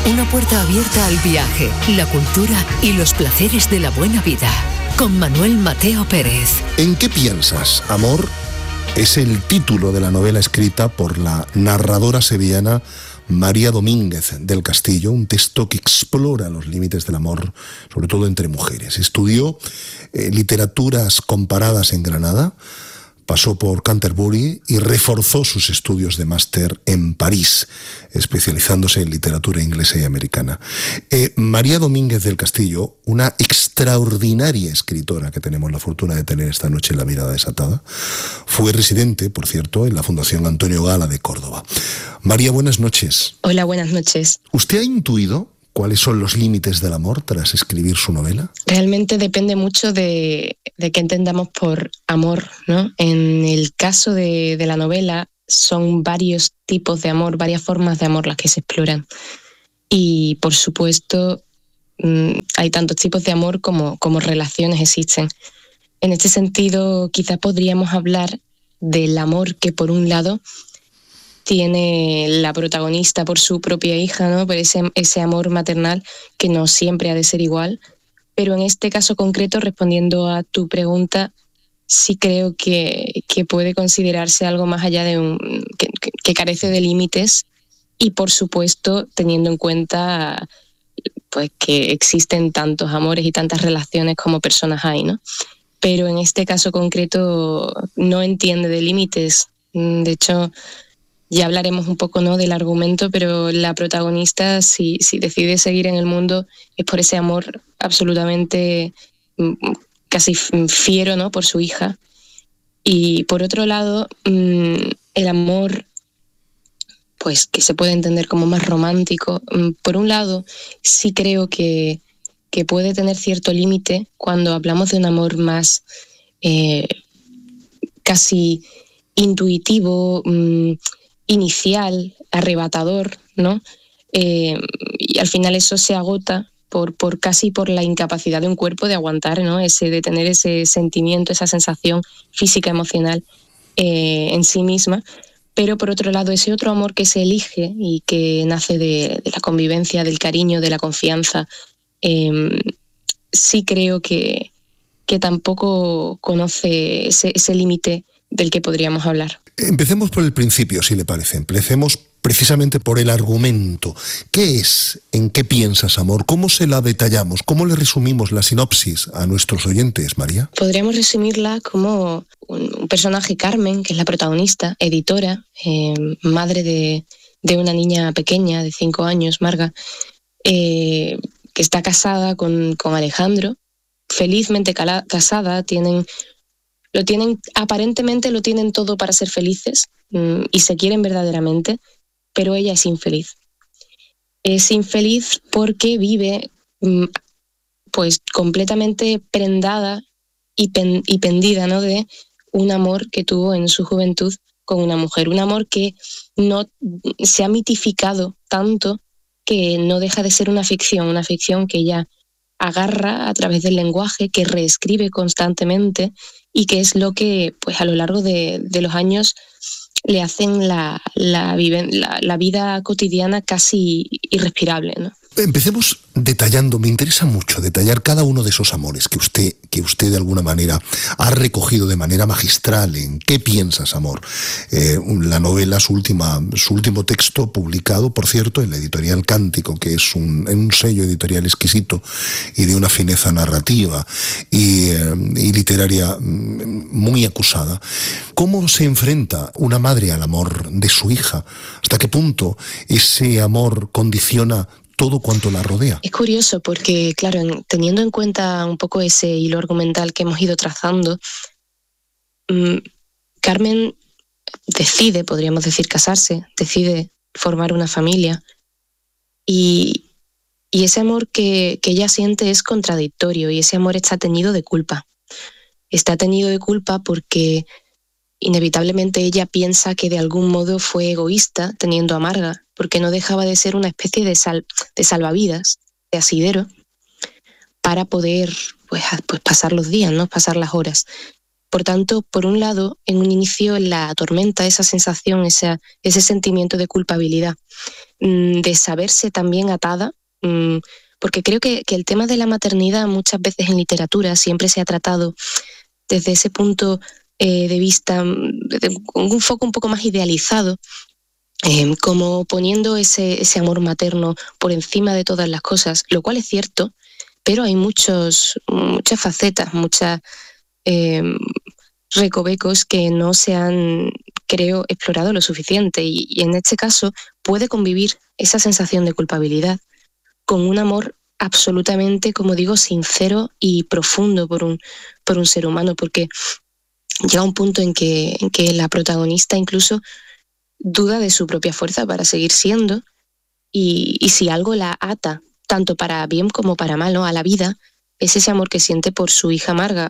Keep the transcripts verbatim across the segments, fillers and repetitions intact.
Una puerta abierta al viaje, la cultura y los placeres de la buena vida. Con Manuel Mateo Pérez. ¿En qué piensas, amor? Es el título de la novela escrita por la narradora sevillana María Domínguez del Castillo, un texto que explora los límites del amor, sobre todo entre mujeres. Estudió eh, literaturas comparadas en Granada, pasó por Canterbury y reforzó sus estudios de máster en París, especializándose en literatura inglesa y americana. Eh, María Domínguez del Castillo, una extraordinaria escritora que tenemos la fortuna de tener esta noche en La Mirada Desatada, fue residente, por cierto, en la Fundación Antonio Gala de Córdoba. María, buenas noches. Hola, buenas noches. ¿Usted ha intuido cuáles son los límites del amor tras escribir su novela? Realmente depende mucho de, de qué entendamos por amor, ¿no? En el caso de, de la novela, son varios tipos de amor, varias formas de amor las que se exploran. Y, por supuesto, hay tantos tipos de amor como, como relaciones existen. En este sentido, quizás podríamos hablar del amor que, por un lado, tiene la protagonista por su propia hija, ¿no? Por ese, ese amor maternal que no siempre ha de ser igual. Pero en este caso concreto, respondiendo a tu pregunta, sí creo que, que puede considerarse algo más allá de un... que, que, que carece de límites y, por supuesto, teniendo en cuenta pues que existen tantos amores y tantas relaciones como personas hay, ¿no? Pero en este caso concreto no entiende de límites. De hecho, ya hablaremos un poco, ¿no?, del argumento, pero la protagonista, si, si decide seguir en el mundo, es por ese amor absolutamente casi fiero, ¿no?, por su hija. Y por otro lado, el amor, pues que se puede entender como más romántico, por un lado, sí creo que, que puede tener cierto límite cuando hablamos de un amor más eh, casi intuitivo, mmm, inicial, arrebatador, ¿no? Eh, y al final eso se agota por, por casi por la incapacidad de un cuerpo de aguantar, ¿no? Ese, de tener ese sentimiento, esa sensación física, emocional eh, en sí misma. Pero por otro lado, ese otro amor que se elige y que nace de, de la convivencia, del cariño, de la confianza, eh, sí creo que, que tampoco conoce ese, ese límite del que podríamos hablar. Empecemos por el principio, si le parece. Empecemos precisamente por el argumento. ¿Qué es? ¿En qué piensas, amor? ¿Cómo se la detallamos? ¿Cómo le resumimos la sinopsis a nuestros oyentes, María? Podríamos resumirla como un, un personaje, Carmen, que es la protagonista, editora, eh, madre de, de una niña pequeña de cinco años, Marga, eh, que está casada con, con Alejandro, felizmente cala, casada, tienen... Lo tienen, aparentemente lo tienen todo para ser felices mmm, y se quieren verdaderamente, pero ella es infeliz. Es infeliz porque vive mmm, pues completamente prendada y, pen, y pendida, ¿no?, de un amor que tuvo en su juventud con una mujer. Un amor que no se ha mitificado tanto que no deja de ser una ficción, una ficción que ella agarra a través del lenguaje, que reescribe constantemente y que es lo que, pues, a lo largo de, de los años le hacen la, la, la, la vida cotidiana casi irrespirable, ¿no? Empecemos detallando, me interesa mucho detallar cada uno de esos amores que usted, que usted de alguna manera ha recogido de manera magistral en ¿Qué piensas, amor? Eh, la novela, su, última, su último texto publicado, por cierto, en la editorial Cántico, que es un, un sello editorial exquisito y de una fineza narrativa y, eh, y literaria muy acusada. ¿Cómo se enfrenta una madre al amor de su hija? ¿Hasta qué punto ese amor condiciona todo cuanto la rodea? Es curioso porque, claro, en, teniendo en cuenta un poco ese hilo argumental que hemos ido trazando, mmm, Carmen decide, podríamos decir, casarse, decide formar una familia y, y ese amor que, que ella siente es contradictorio y ese amor está teñido de culpa. Está teñido de culpa porque inevitablemente ella piensa que de algún modo fue egoísta teniendo a Marga, porque no dejaba de ser una especie de, sal, de salvavidas, de asidero, para poder pues, pues pasar los días, ¿no?, pasar las horas. Por tanto, por un lado, en un inicio la atormenta esa sensación, esa, ese sentimiento de culpabilidad, de saberse también atada, porque creo que, que el tema de la maternidad muchas veces en literatura siempre se ha tratado desde ese punto eh, de vista, con un foco un poco más idealizado, eh, como poniendo ese, ese amor materno por encima de todas las cosas, lo cual es cierto, pero hay muchos, muchas facetas, muchas eh, recovecos que no se han, creo, explorado lo suficiente, y, y en este caso puede convivir esa sensación de culpabilidad con un amor absolutamente, como digo, sincero y profundo por un, por un ser humano, porque llega un punto en que, en que la protagonista incluso duda de su propia fuerza para seguir siendo, y, y si algo la ata, tanto para bien como para mal, ¿no?, a la vida, es ese amor que siente por su hija Marga.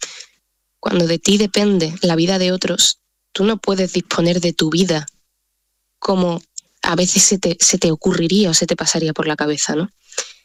Cuando de ti depende la vida de otros, tú no puedes disponer de tu vida como a veces se te, se te ocurriría o se te pasaría por la cabeza, ¿no?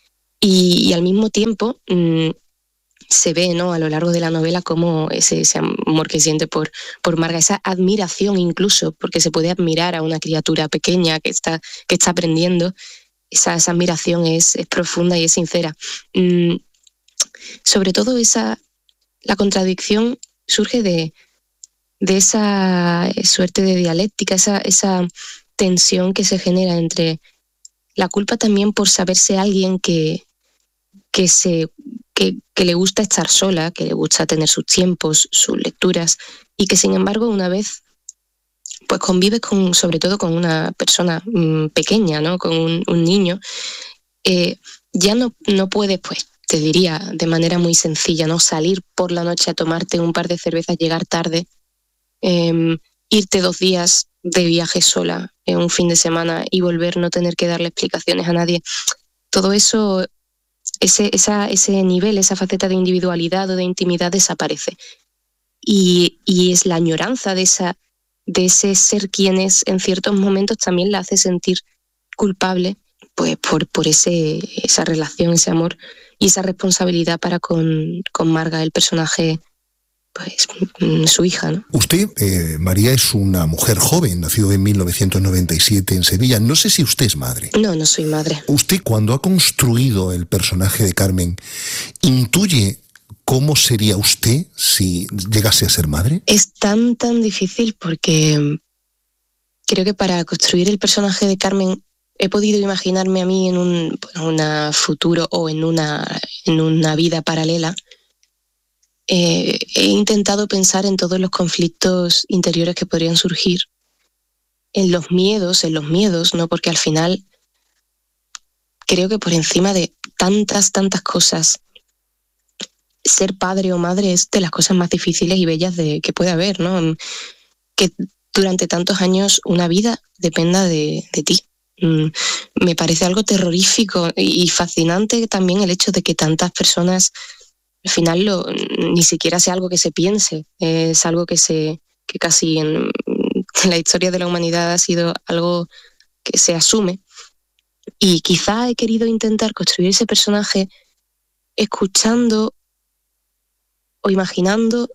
Y, y al mismo tiempo mmm, se ve, ¿no?, a lo largo de la novela cómo ese, ese amor que siente por, por Marga, esa admiración incluso, porque se puede admirar a una criatura pequeña que está, que está aprendiendo, esa, esa admiración es, es profunda y es sincera. Mm, sobre todo esa, la contradicción surge de, de esa suerte de dialéctica, esa, esa tensión que se genera entre la culpa también por saberse alguien que, que, se, que, que le gusta estar sola, que le gusta tener sus tiempos, sus lecturas, y que sin embargo una vez pues convives con, sobre todo con una persona mmm, pequeña, ¿no?, con un, un niño, eh, ya no, no puedes, pues te diría de manera muy sencilla, ¿no?, salir por la noche a tomarte un par de cervezas, llegar tarde, eh, irte dos días de viaje sola en un fin de semana y volver, no tener que darle explicaciones a nadie. Todo eso, ese, esa, ese nivel, esa faceta de individualidad o de intimidad desaparece. Y, y es la añoranza de, esa, de ese ser quien es en ciertos momentos también la hace sentir culpable, pues por, por ese, esa relación, ese amor y esa responsabilidad para con, con Marga, el personaje, pues su hija, ¿no? Usted, eh, María, es una mujer joven, nació en mil novecientos noventa y siete en Sevilla. No sé si usted es madre. No, no soy madre. Usted, cuando ha construido el personaje de Carmen, ¿intuye cómo sería usted si llegase a ser madre? Es tan, tan difícil porque creo que para construir el personaje de Carmen he podido imaginarme a mí en un una futuro o en una, en una vida paralela. Eh, he intentado pensar en todos los conflictos interiores que podrían surgir, en los miedos, en los miedos, ¿no? Porque al final creo que por encima de tantas, tantas cosas, ser padre o madre es de las cosas más difíciles y bellas de, que puede haber, ¿no? Que durante tantos años una vida dependa de, de ti. Mm, me parece algo terrorífico y fascinante también el hecho de que tantas personas al final lo, ni siquiera sea algo que se piense, es algo que se que casi en, en la historia de la humanidad ha sido algo que se asume. Y quizá he querido intentar construir ese personaje escuchando o imaginando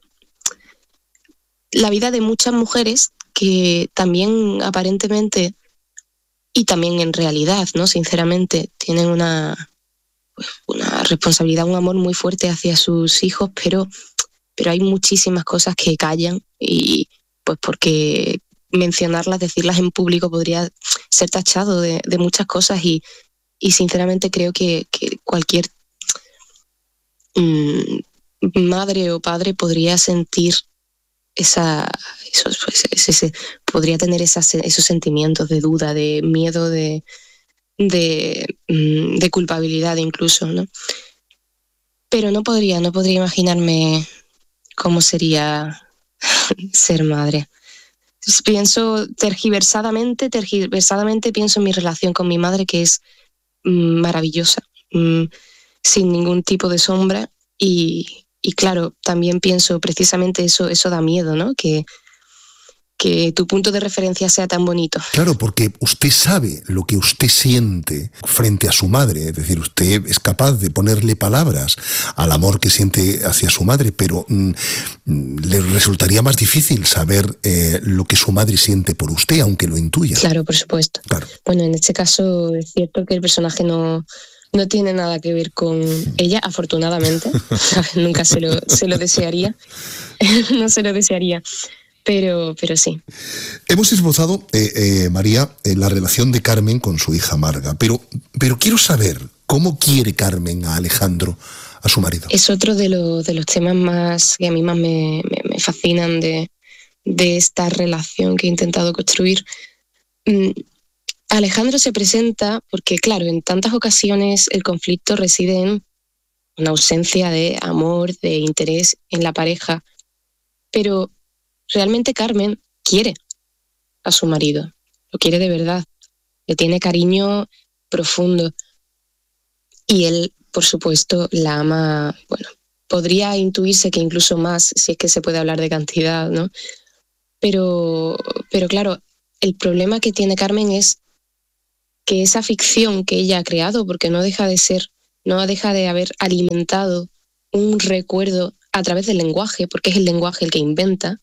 la vida de muchas mujeres que también aparentemente y también en realidad, ¿no?, sinceramente, tienen una una responsabilidad, un amor muy fuerte hacia sus hijos, pero, pero hay muchísimas cosas que callan, y pues porque mencionarlas, decirlas en público podría ser tachado de, de muchas cosas, y, y sinceramente creo que, que cualquier mmm, madre o padre podría sentir esa, esos, pues, ese, ese, podría tener esas, esos sentimientos de duda, de miedo, de De, de culpabilidad incluso, ¿no? Pero no podría, no podría imaginarme cómo sería ser madre. Pienso tergiversadamente, tergiversadamente pienso en mi relación con mi madre, que es mmm, maravillosa, mmm, sin ningún tipo de sombra, y, y claro, también pienso precisamente eso, eso da miedo, ¿no? Que, que tu punto de referencia sea tan bonito. Claro, porque usted sabe lo que usted siente frente a su madre, es decir, usted es capaz de ponerle palabras al amor que siente hacia su madre, pero mm, le resultaría más difícil saber eh, lo que su madre siente por usted, aunque lo intuya. Claro, por supuesto. Claro. Bueno, en este caso es cierto que el personaje no, no tiene nada que ver con ella, afortunadamente. Nunca se lo, se lo desearía. No se lo desearía. Pero, pero sí. Hemos esbozado, eh, eh, María, eh, la relación de Carmen con su hija Marga, pero, pero quiero saber cómo quiere Carmen a Alejandro, a su marido. Es otro de, lo, de los temas más que a mí más me, me, me fascinan de, de esta relación que he intentado construir. Mm, Alejandro se presenta porque, claro, en tantas ocasiones el conflicto reside en una ausencia de amor, de interés en la pareja, pero realmente Carmen quiere a su marido, lo quiere de verdad, le tiene cariño profundo y él, por supuesto, la ama, bueno, podría intuirse que incluso más, si es que se puede hablar de cantidad, ¿no? Pero, pero claro, el problema que tiene Carmen es que esa ficción que ella ha creado, porque no deja de ser, no deja de haber alimentado un recuerdo a través del lenguaje, porque es el lenguaje el que inventa,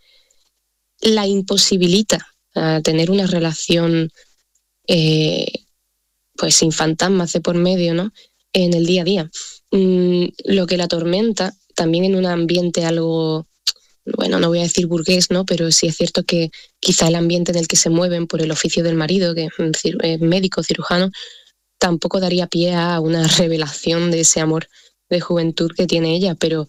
la imposibilita a tener una relación eh, pues sin fantasmas de por medio, ¿no? En el día a día. Mm, lo que la atormenta, también en un ambiente algo, bueno, no voy a decir burgués, ¿no? Pero sí es cierto que quizá el ambiente en el que se mueven por el oficio del marido, que es médico, cirujano, tampoco daría pie a una revelación de ese amor de juventud que tiene ella, pero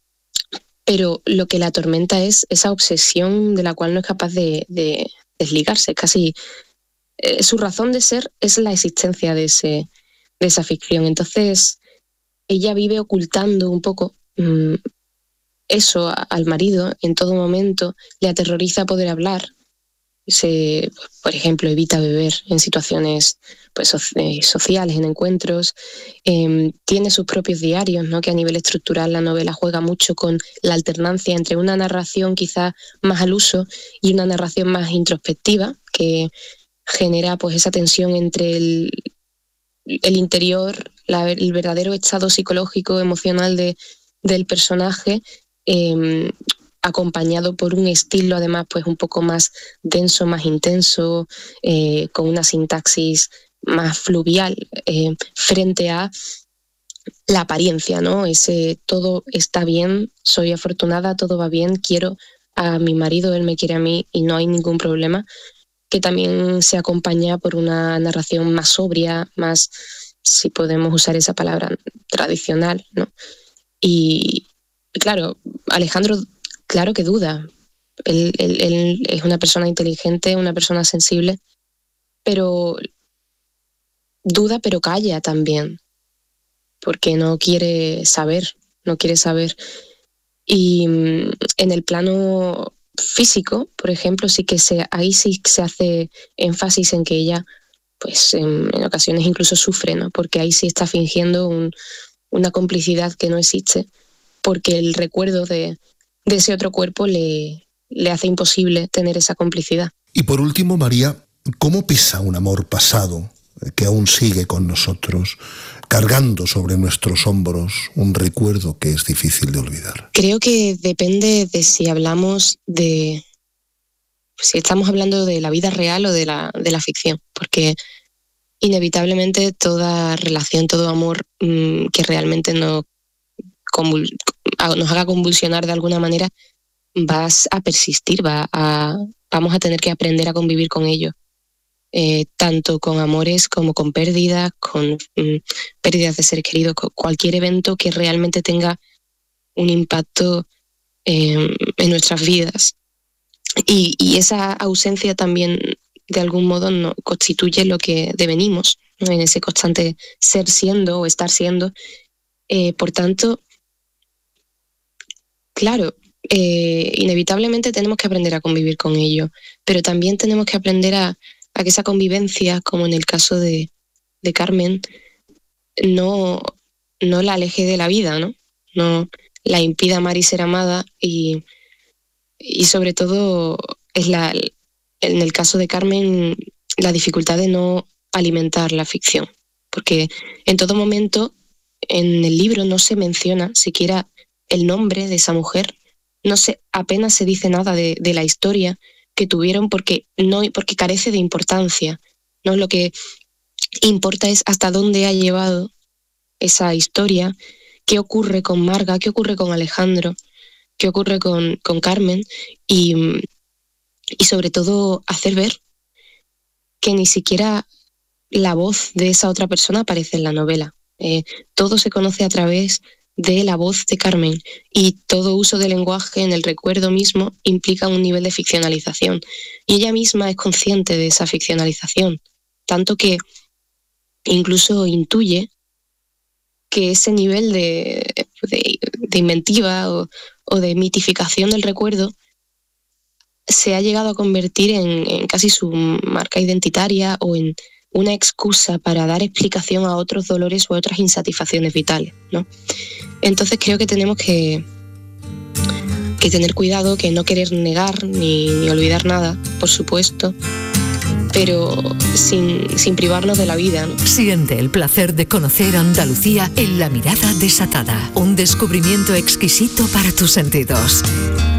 pero lo que la atormenta es esa obsesión de la cual no es capaz de, de desligarse. Casi eh, su razón de ser es la existencia de, ese, de esa ficción. Entonces, ella vive ocultando un poco mmm, eso a, al marido en todo momento. Le aterroriza poder hablar. Se, por ejemplo, evita beber en situaciones pues, so, eh, sociales, en encuentros. Eh, tiene sus propios diarios, ¿no? Que a nivel estructural la novela juega mucho con la alternancia entre una narración quizá más al uso y una narración más introspectiva, que genera pues, esa tensión entre el, el interior, la, el verdadero estado psicológico, emocional de, del personaje, eh, acompañado por un estilo además pues un poco más denso, más intenso, eh, con una sintaxis más fluvial, eh, frente a la apariencia, ¿no? Ese todo está bien, soy afortunada, todo va bien, quiero a mi marido, él me quiere a mí y no hay ningún problema, que también se acompaña por una narración más sobria, más, si podemos usar esa palabra, tradicional, ¿no? Y claro, Alejandro claro que duda. Él, él, él es una persona inteligente, una persona sensible, pero duda, pero calla también, porque no quiere saber, no quiere saber. Y en el plano físico, por ejemplo, sí que se, ahí sí se hace énfasis en que ella, pues en, en ocasiones incluso sufre, ¿no? Porque ahí sí está fingiendo un, una complicidad que no existe, porque el recuerdo de de ese otro cuerpo le, le hace imposible tener esa complicidad. Y por último, María, ¿cómo pesa un amor pasado que aún sigue con nosotros, cargando sobre nuestros hombros un recuerdo que es difícil de olvidar? Creo que depende de si hablamos de... si estamos hablando de la vida real o de la, de la ficción, porque inevitablemente toda relación, todo amor mmm, que realmente no convul- nos haga convulsionar de alguna manera, vas a persistir, va a, vamos a tener que aprender a convivir con ello, eh, tanto con amores como con pérdidas, con mm, pérdidas de seres queridos, con cualquier evento que realmente tenga un impacto eh, en nuestras vidas. Y, y esa ausencia también, de algún modo, no, constituye lo que devenimos, ¿no? En ese constante ser siendo o estar siendo. Eh, por tanto, claro, eh, inevitablemente tenemos que aprender a convivir con ello, pero también tenemos que aprender a, a que esa convivencia, como en el caso de, de Carmen, no, no la aleje de la vida, ¿no? No la impida amar y ser amada y, y sobre todo es la, en el caso de Carmen, la dificultad de no alimentar la ficción, porque en todo momento en el libro no se menciona siquiera el nombre de esa mujer, no se, apenas se dice nada de, de la historia que tuvieron porque, no, porque carece de importancia, ¿no? Lo que importa es hasta dónde ha llevado esa historia, qué ocurre con Marga, qué ocurre con Alejandro, qué ocurre con, con Carmen y, y sobre todo hacer ver que ni siquiera la voz de esa otra persona aparece en la novela. Eh, todo se conoce a través de la voz de Carmen y todo uso del lenguaje en el recuerdo mismo implica un nivel de ficcionalización y ella misma es consciente de esa ficcionalización, tanto que incluso intuye que ese nivel de, de, de inventiva o, o de mitificación del recuerdo se ha llegado a convertir en, en casi su marca identitaria o en una excusa para dar explicación a otros dolores o a otras insatisfacciones vitales, ¿no? Entonces creo que tenemos que, que tener cuidado, que no querer negar ni, ni olvidar nada, por supuesto, pero sin, sin privarnos de la vida, ¿no? Siente el placer de conocer Andalucía en La mirada desatada, un descubrimiento exquisito para tus sentidos.